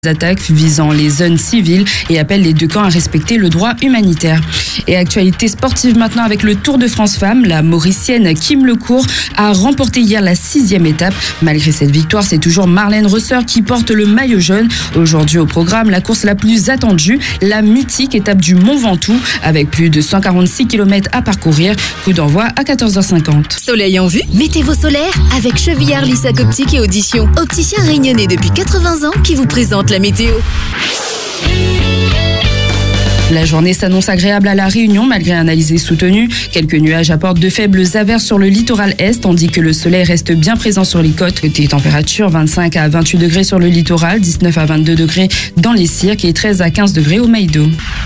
attaques visant les zones civiles et appelle les deux camps à respecter le droit humanitaire. Et actualité sportive maintenant avec le Tour de France Femmes. La Mauricienne Kim Lecourt a remporté hier la 6e étape. Malgré cette victoire, c'est toujours Marlène Reusseur qui porte le maillot jaune. Aujourd'hui au programme, la course la plus attendue, la mythique étape du Mont Ventoux avec plus de 146 km à parcourir. Coup d'envoi à 14h50. Soleil en vue, météo solaire avec Chevillard Lissac Optique et Audition. Opticien réunionnais depuis 80 ans qui vous présente la météo. La journée s'annonce agréable à La Réunion malgré un alizé soutenu. Quelques nuages apportent de faibles averses sur le littoral est, tandis que le soleil reste bien présent sur les côtes. Des températures 25 à 28 degrés sur le littoral, 19 à 22 degrés dans les cirques et 13 à 15 degrés au Maïdo.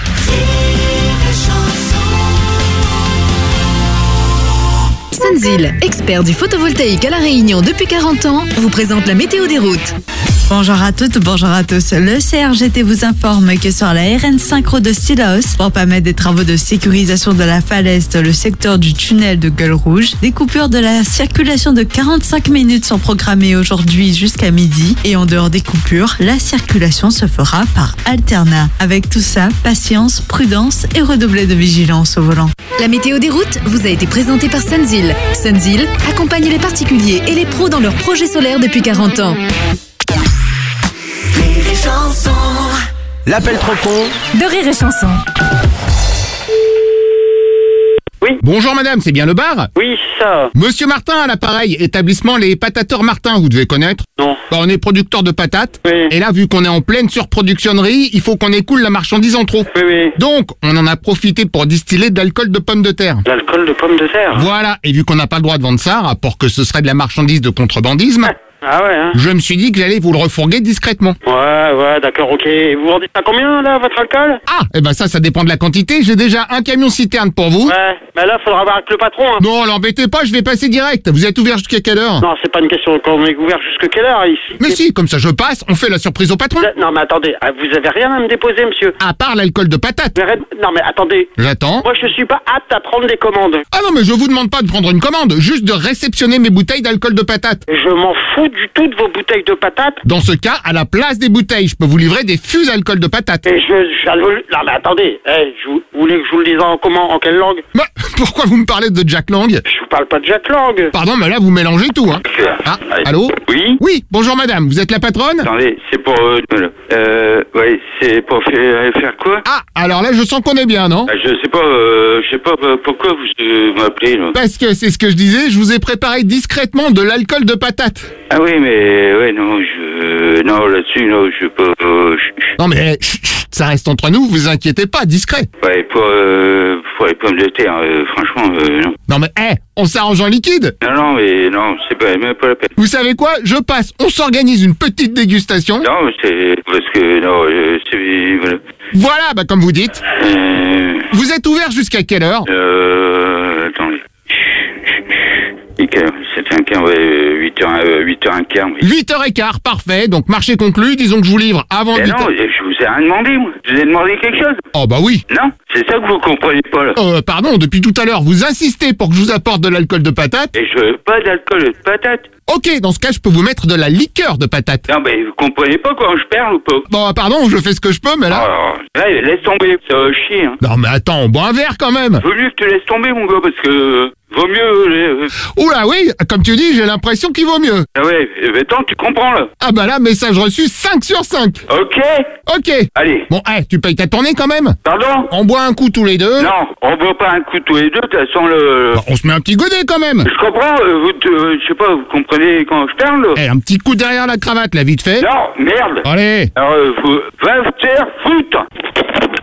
Sunzil, expert du photovoltaïque à La Réunion depuis 40 ans, vous présente la météo des routes. Bonjour à toutes, bonjour à tous. Le CRGT vous informe que sur la RN5 route de Sillaos, pour permettre des travaux de sécurisation de la falaise, le secteur du tunnel de Gueule Rouge, des coupures de la circulation de 45 minutes sont programmées aujourd'hui jusqu'à midi. Et en dehors des coupures, la circulation se fera par alternat. Avec tout ça, patience, prudence et redoubler de vigilance au volant. La météo des routes vous a été présentée par Sunzil. Sunzil accompagne les particuliers et les pros dans leurs projets solaires depuis 40 ans. L'appel trop con De Rire et Chanson. Oui. Bonjour madame, c'est bien le bar? Oui, c'est ça. Monsieur Martin à l'appareil, établissement Les Patateurs Martin, vous devez connaître? Non. Bah, on est producteur de patates. Oui. Et là, vu qu'on est en pleine surproductionnerie, il faut qu'on écoule la marchandise en trop. Oui, oui. Donc, on en a profité pour distiller de l'alcool de pommes de terre. L'alcool de pomme de terre. Voilà, et vu qu'on n'a pas le droit de vendre ça, rapport que ce serait de la marchandise de contrebandisme, Ah ouais, hein. je me suis dit que j'allais vous le refourguer discrètement. Ouais, d'accord, ok. Et vous vendez ça combien, là, votre alcool? Ah, et ben ça dépend de la quantité. J'ai déjà un camion citerne pour vous. Ouais, mais là, faudra voir avec le patron, hein. Non, l'embêtez pas, je vais passer direct. Vous êtes ouvert jusqu'à quelle heure? Non, c'est pas une question qu'on est ouvert jusque quelle heure, ici? Mais si, comme ça je passe, on fait la surprise au patron. Non, mais attendez, vous avez rien à me déposer, monsieur. À part l'alcool de patate. Non, mais attendez. J'attends. Moi, je suis pas apte à prendre des commandes. Ah non, mais je vous demande pas de prendre une commande, juste de réceptionner mes bouteilles d'alcool de patate. Je m'en fous du tout de vos bouteilles de patates. Dans ce cas, à la place des bouteilles, je peux vous livrer des fûts d'alcool de patate. Et non, mais attendez. Vous voulez que je vous le dise en quelle langue? Bah, pourquoi vous me parlez de Jack Lang? Je vous parle pas de Jack Lang. Pardon, mais là, vous mélangez tout, hein. Ah, allô? Oui. Oui, bonjour madame, vous êtes la patronne? Attendez, c'est pour... ouais, c'est pour faire quoi? Ah, alors là, je sens qu'on est bien, non? Je sais pas pourquoi vous m'appelez, là. Parce que c'est ce que je disais, je vous ai préparé discrètement de l'alcool de patate. Ah oui, mais... Ouais, non, non, là-dessus, non, je peux pas... Non mais, ça reste entre nous, vous inquiétez pas, discret. Ouais, pour les pommes de terre, franchement, non. Non mais, on s'arrange en liquide. Non, mais non, c'est même pas la peine. Vous savez quoi? Je passe, on s'organise une petite dégustation. Non, c'est... Parce que, non, c'est... Voilà. Voilà, bah comme vous dites. Vous êtes ouvert jusqu'à quelle heure? Attendez. C'est un quart, ouais, 8h15. 8h15, parfait. Donc marché conclu, disons que je vous livre avant 8h. Non, je vous ai rien demandé, moi. Je vous ai demandé quelque chose. Oh bah oui. Non, c'est ça que vous comprenez pas, là. Pardon, depuis tout à l'heure, vous insistez pour que je vous apporte de l'alcool de patate. Et je veux pas d'alcool de patate. Ok, dans ce cas, je peux vous mettre de la liqueur de patate. Non, mais vous comprenez pas quand je perds ou pas? Bon, pardon, je fais ce que je peux, mais là... Alors, là, laisse tomber, ça va chier, hein. Non mais attends, on boit un verre quand même. Vaut mieux que tu laisses tomber, mon gars, parce que... Vaut mieux... Oula oui, comme tu dis, j'ai l'impression qu'il vaut mieux. Ah ouais, attends, tu comprends, là. Ah bah là, message reçu 5 sur 5. Ok. Allez. Bon, tu payes ta tournée quand même? Pardon? On boit un coup tous les deux? Non, on boit pas un coup tous les deux, de toute façon, Bah, on se met un petit godet quand même. Je comprends, je sais pas, vous comprenez quand je parle, là? Un petit coup derrière la cravate, là, vite fait. Non, merde. Allez. Alors, va te faire foutre.